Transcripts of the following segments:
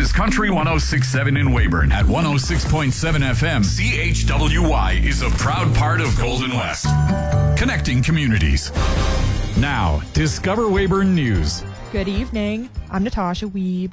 is Country 106.7 in Weyburn. At 106.7 FM, CHWY is a proud part of Golden West. Connecting communities. Now, Discover Weyburn News. Good evening. I'm Natasha Wiebe.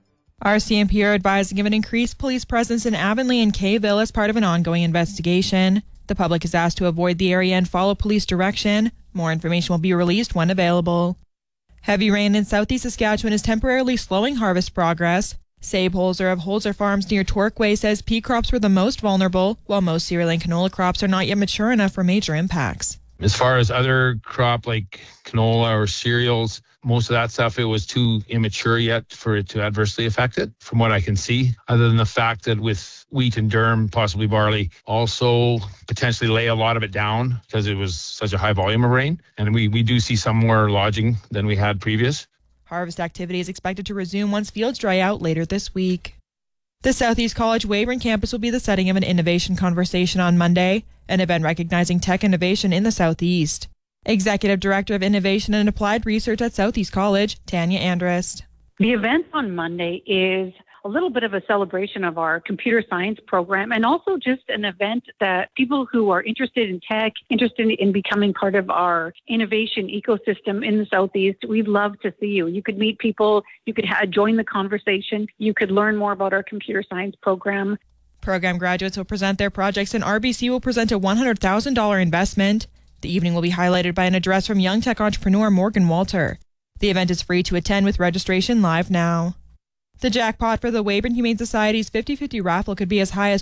RCMP are advising of an increased police presence in Avonlea and Kayville as part of an ongoing investigation. The public is asked to avoid the area and follow police direction. More information will be released when available. Heavy rain in southeast Saskatchewan is temporarily slowing harvest progress. Sabe Holzer of Holzer Farms near Torquay says pea crops were the most vulnerable, while most cereal and canola crops are not yet mature enough for major impacts. As far as other crop like canola or cereals, most of that stuff, it was too immature yet for it to adversely affect it, from what I can see, other than the fact that with wheat and durum, possibly barley, also potentially lay a lot of it down because it was such a high volume of rain. And we do see some more lodging than we had previous. Harvest activity is expected to resume once fields dry out later this week. The Southeast College Weyburn campus will be the setting of an innovation conversation on Monday, an event recognizing tech innovation in the Southeast. Executive Director of Innovation and Applied Research at Southeast College, Tanya Andrist. The event on Monday is a little bit of a celebration of our computer science program, and also just an event that people who are interested in tech, interested in becoming part of our innovation ecosystem in the Southeast, we'd love to see you. You could meet people, you could join the conversation, you could learn more about our computer science program. Program graduates will present their projects, and RBC will present a $100,000 investment. The evening will be highlighted by an address from young tech entrepreneur Morgan Walter. The event is free to attend with registration live now. The jackpot for the Weyburn Humane Society's 50-50 raffle could be as high as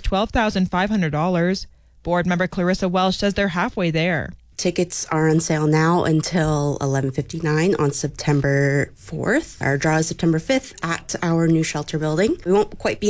$12,500. Board member Clarissa Welsh says they're halfway there. Tickets are on sale now until 11:59 on September 4th. Our draw is September 5th at our new shelter building. We won't quite be